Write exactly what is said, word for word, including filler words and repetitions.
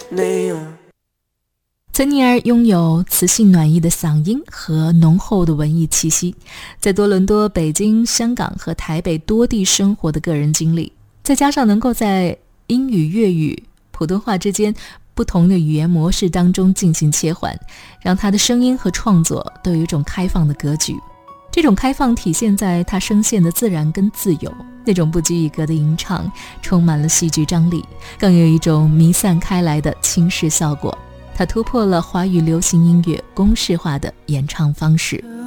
岑尼尔拥有磁性暖意的嗓音和浓厚的文艺气息，在多伦多、北京、香港和台北多地生活的个人经历，再加上能够在英语、粤语、普通话之间不同的语言模式当中进行切换，让他的声音和创作都有一种开放的格局。这种开放体现在他声线的自然跟自由，那种不拘一格的吟唱充满了戏剧张力，更有一种弥散开来的轻视效果。他突破了华语流行音乐公式化的演唱方式。